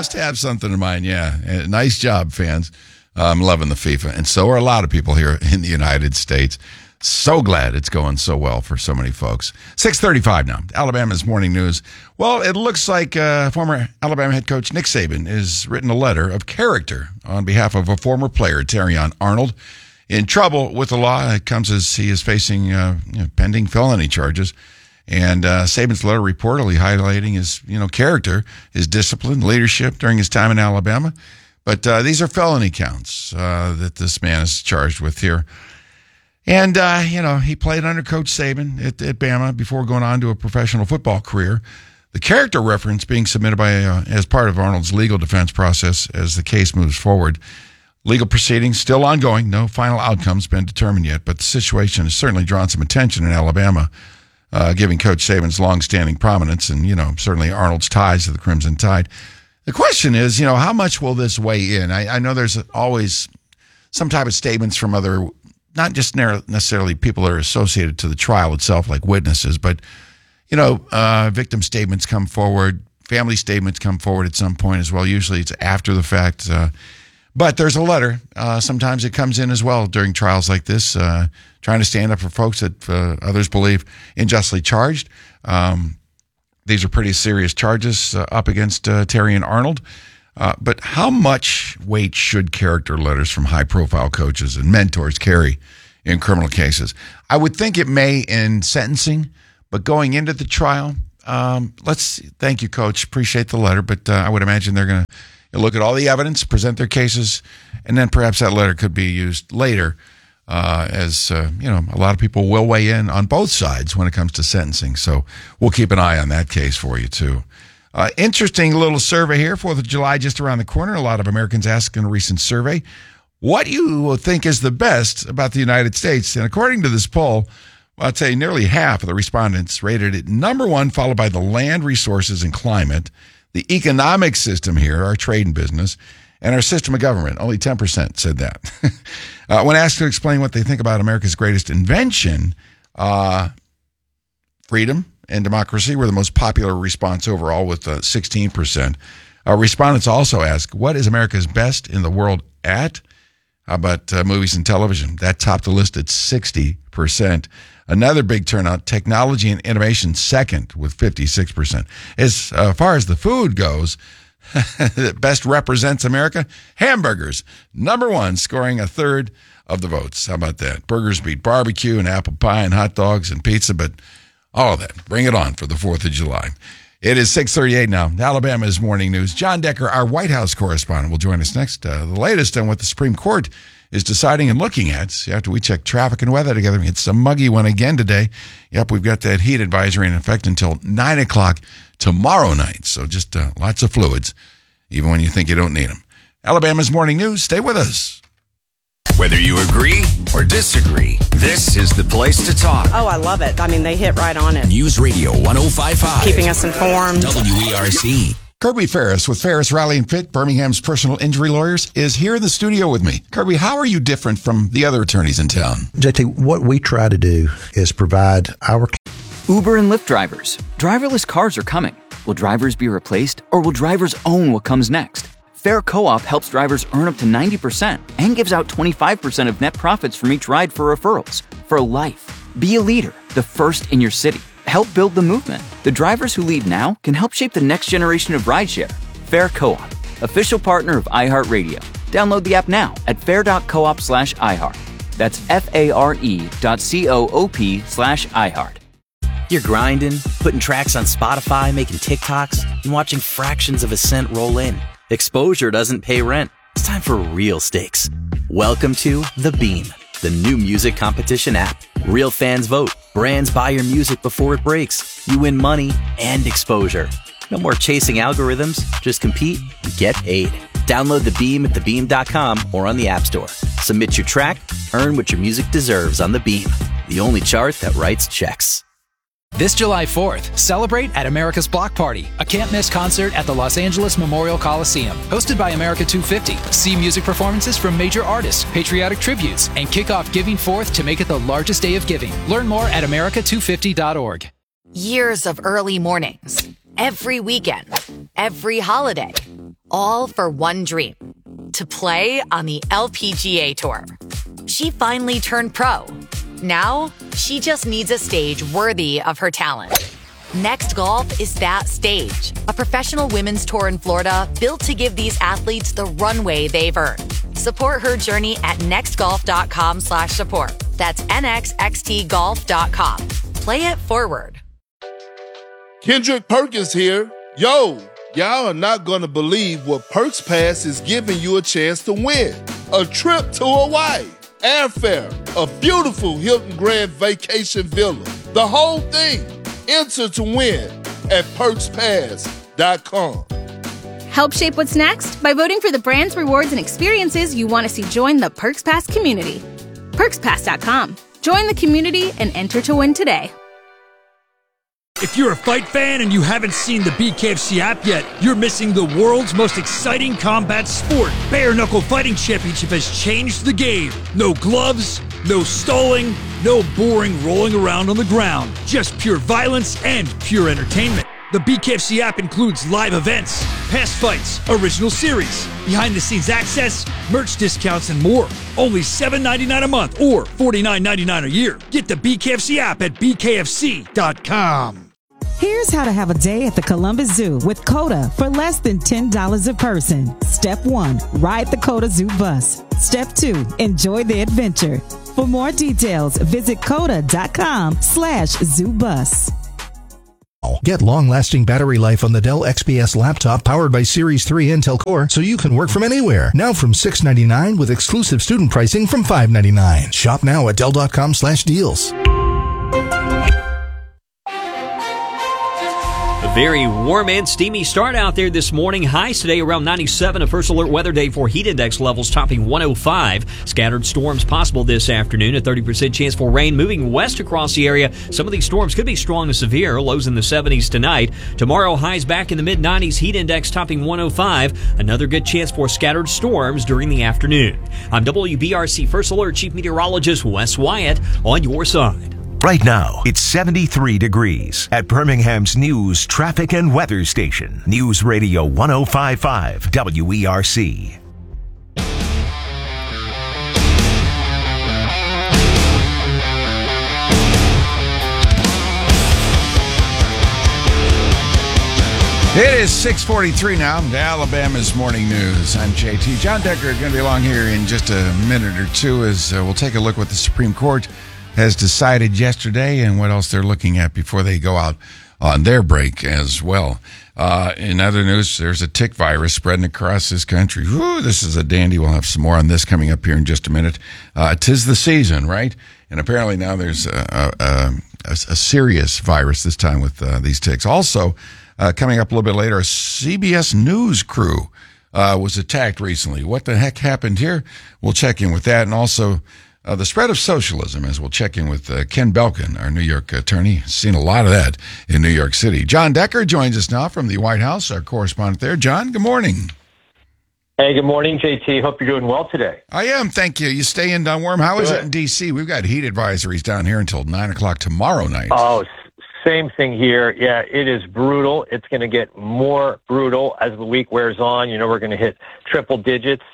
must have something in mind. Yeah, nice job, fans. I'm loving the FIFA, and so are a lot of people here in the United States. So glad it's going so well for so many folks. 6:35 now. Alabama's morning news. Well, it looks like former Alabama head coach Nick Saban has written a letter of character on behalf of a former player, Terrion Arnold, in trouble with the law. It comes as he is facing pending felony charges. And Saban's letter reportedly highlighting his character, his discipline, leadership during his time in Alabama. But these are felony counts that this man is charged with here. And, he played under Coach Saban at Bama before going on to a professional football career. The character reference being submitted as part of Arnold's legal defense process as the case moves forward. Legal proceedings still ongoing. No final outcome's been determined yet, but the situation has certainly drawn some attention in Alabama, giving Coach Saban's longstanding prominence and, certainly Arnold's ties to the Crimson Tide. The question is, how much will this weigh in? I know there's always some type of statements from other, not just necessarily people that are associated to the trial itself, like witnesses, but, victim statements come forward, family statements come forward at some point as well. Usually it's after the fact. But there's a letter. Sometimes it comes in as well during trials like this, trying to stand up for folks that others believe unjustly charged. These are pretty serious charges up against Terrion Arnold. But how much weight should character letters from high-profile coaches and mentors carry in criminal cases? I would think it may in sentencing, but going into the trial, thank you, Coach. Appreciate the letter, but I would imagine they're going to look at all the evidence, present their cases, and then perhaps that letter could be used later as a lot of people will weigh in on both sides when it comes to sentencing. So we'll keep an eye on that case for you, too. Interesting little survey here, 4th of July just around the corner. A lot of Americans asked in a recent survey what you think is the best about the United States. And according to this poll, I'd say nearly half of the respondents rated it number one, followed by the land resources and climate, the economic system here, our trade and business, and our system of government. Only 10% said that. When asked to explain what they think about America's greatest invention, freedom and democracy were the most popular response overall with 16%. Respondents also asked, what is America's best in the world at? How about movies and television? That topped the list at 60%. Another big turnout, technology and innovation second with 56%. As far as the food goes, that best represents America, hamburgers, number one, scoring a third of the votes. How about that? Burgers beat barbecue and apple pie and hot dogs and pizza, but all of that, bring it on for the 4th of July. It is 6:38 now. Alabama's morning news. John Decker, our White House correspondent, will join us next. The latest on what the Supreme Court is deciding and looking at after we check traffic and weather together. It's a muggy one again today. Yep, we've got that heat advisory in effect until 9 o'clock tomorrow night. So just lots of fluids, even when you think you don't need them. Alabama's morning news. Stay with us. Whether you agree or disagree, this is the place to talk. Oh, I love it. I mean, they hit right on it. News Radio 105.5. Keeping us informed. WERC. Kirby Ferris with Ferris Riley and Pitt, Birmingham's personal injury lawyers, is here in the studio with me. Kirby, how are you different from the other attorneys in town? JT, what we try to do is provide our... Uber and Lyft drivers. Driverless cars are coming. Will drivers be replaced, or will drivers own what comes next? Fair Co-op helps drivers earn up to 90% and gives out 25% of net profits from each ride for referrals. For life. Be a leader, the first in your city. Help build the movement. The drivers who lead now can help shape the next generation of rideshare. Fair Co-op, official partner of iHeartRadio. Download the app now at fair.coop/iHeart. That's FARE.coop/iHeart. You're grinding, putting tracks on Spotify, making TikToks, and watching fractions of a cent roll in. Exposure doesn't pay rent. It's time for real stakes. Welcome to The Beam, the new music competition app. Real fans vote. Brands buy your music before it breaks. You win money and exposure. No more chasing algorithms. Just compete and get paid. Download The Beam at thebeam.com or on the App Store. Submit your track. Earn what your music deserves on The Beam, the only chart that writes checks. This July 4th, celebrate at America's Block Party, a can't-miss concert at the Los Angeles Memorial Coliseum. Hosted by America 250. See music performances from major artists, patriotic tributes, and kick off Giving Forth to make it the largest day of giving. Learn more at america250.org. Years of early mornings, every weekend, every holiday. all for one dream: to play on the LPGA Tour. She finally turned pro. Now, she just needs a stage worthy of her talent. Next Golf is that stage, a professional women's tour in Florida built to give these athletes the runway they've earned. Support her journey at nextgolf.com/support. That's nxxtgolf.com. Play it forward. Kendrick Perkins here. Yo, y'all are not going to believe what Perks Pass is giving you a chance to win. A trip to Hawaii, airfare, a beautiful Hilton Grand Vacation Villa, the whole thing. Enter to win at PerksPass.com. Help shape what's next by voting for the brands, rewards, and experiences you want to see join the Perks Pass community. PerksPass.com. Join the community and enter to win today. If you're a fight fan and you haven't seen the BKFC app yet, you're missing the world's most exciting combat sport. Bare Knuckle Fighting Championship has changed the game. No gloves, no stalling, no boring rolling around on the ground. Just pure violence and pure entertainment. The BKFC app includes live events, past fights, original series, behind-the-scenes access, merch discounts, and more. Only $7.99 a month or $49.99 a year. Get the BKFC app at bkfc.com. Here's how to have a day at the Columbus Zoo with CODA for less than $10 a person. Step 1, ride the CODA Zoo bus. Step 2, enjoy the adventure. For more details, visit coda.com/zoobus. Get long-lasting battery life on the Dell XPS laptop powered by Series 3 Intel Core so you can work from anywhere. Now from $699 with exclusive student pricing from $599. Shop now at Dell.com/deals. A very warm and steamy start out there this morning. Highs today around 97. A first alert weather day for heat index levels topping 105. Scattered storms possible this afternoon. A 30% chance for rain moving west across the area. Some of these storms could be strong to severe. Lows in the 70s tonight. Tomorrow, highs back in the mid-90s. Heat index topping 105. Another good chance for scattered storms during the afternoon. I'm WBRC First Alert Chief Meteorologist Wes Wyatt on your side. Right now, it's 73 degrees at Birmingham's news, traffic, and weather station. News Radio 105.5 WERC. It is 6:43 now. Alabama's Morning News. I'm JT. John Decker is going to be along here in just a minute or two as we'll take a look what the Supreme Court has decided yesterday and what else they're looking at before they go out on their break as well. In other news, there's a tick virus spreading across this country. Whew, this is a dandy. We'll have some more on this coming up here in just a minute. 'Tis the season, right? And apparently now there's a serious virus this time with these ticks. Also, coming up a little bit later, a CBS News crew was attacked recently. What the heck happened here? We'll check in with that. And also, the spread of socialism, as we'll check in with Ken Belkin, our New York attorney. Seen a lot of that in New York City. John Decker joins us now from the White House, our correspondent there. John, good morning. Hey, good morning, JT. Hope you're doing well today. I am, thank you. You staying warm? How is it in D.C.? We've got heat advisories down here until 9 o'clock tomorrow night. Oh, same thing here. Yeah, it is brutal. It's going to get more brutal as the week wears on. You know, we're going to hit triple digits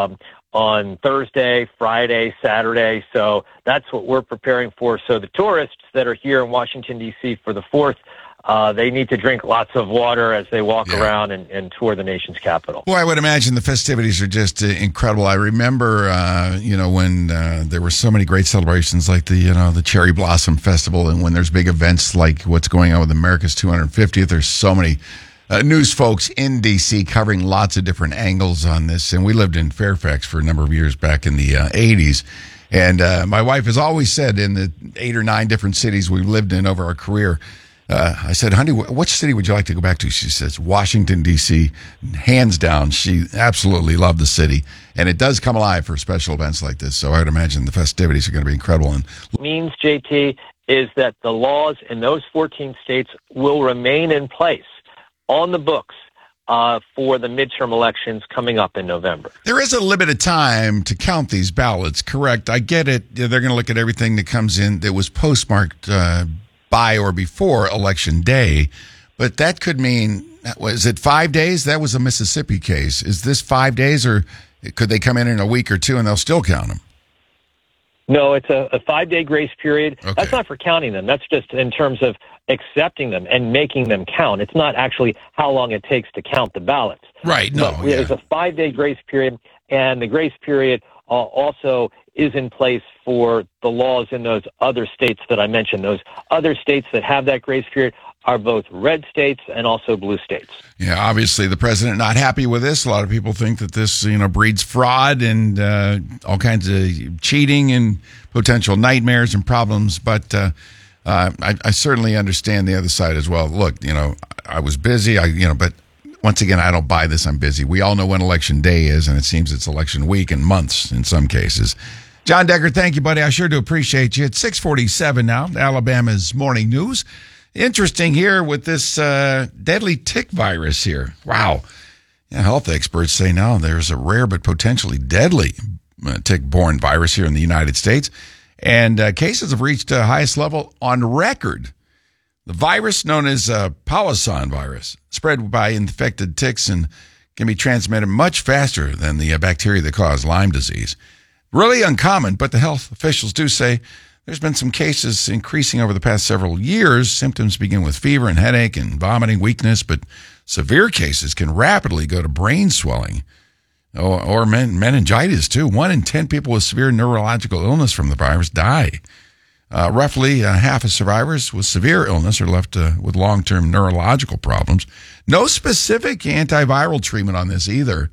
on Thursday, Friday, Saturday. So that's what we're preparing for. So the tourists that are here in Washington, D.C. for the 4th, they need to drink lots of water as they walk around and tour the nation's capital. Well, I would imagine the festivities are just incredible. I remember, when there were so many great celebrations like the Cherry Blossom Festival, and when there's big events like what's going on with America's 250th, there's so many news folks in D.C. covering lots of different angles on this. And we lived in Fairfax for a number of years back in the 80s. And my wife has always said in the 8 or 9 different cities we've lived in over our career, I said, honey, which city would you like to go back to? She says, Washington, D.C., hands down. She absolutely loved the city. And it does come alive for special events like this. So I would imagine the festivities are going to be incredible. And means, JT, is that the laws in those 14 states will remain in place on the books for the midterm elections coming up in November. There is a limited time to count these ballots, correct? I get it. They're going to look at everything that comes in that was postmarked by or before Election Day, but that could mean Was it 5 days? That was a Mississippi case. Is this 5 days, or could they come in a week or two and they'll still count them? No, it's a 5-day grace period. Okay. That's not for counting them. That's just in terms of accepting them and making them count. It's not actually how long it takes to count the ballots. Right. No. But it's a 5-day grace period, and the grace period also is in place for the laws in those other states that I mentioned. Those other states that have that grace period are both red states and also blue states. Yeah, obviously the president not happy with this. A lot of people think that this, breeds fraud and all kinds of cheating and potential nightmares and problems. But I certainly understand the other side as well. Look, I was busy. But once again, I don't buy this. I'm busy. We all know when election day is, and it seems it's election week and months in some cases. John Decker, thank you, buddy. I sure do appreciate you. It's 6:47 now. Alabama's morning news. Interesting here with this deadly tick virus here. Wow. Yeah, health experts say now there's a rare but potentially deadly tick-borne virus here in the United States. And cases have reached the highest level on record. The virus, known as Powassan virus, spread by infected ticks and can be transmitted much faster than the bacteria that cause Lyme disease. Really uncommon, but the health officials do say there's been some cases increasing over the past several years. Symptoms begin with fever and headache and vomiting, weakness, but severe cases can rapidly go to brain swelling or meningitis, too. 1 in 10 people with severe neurological illness from the virus die. Roughly half of survivors with severe illness are left with long-term neurological problems. No specific antiviral treatment on this either.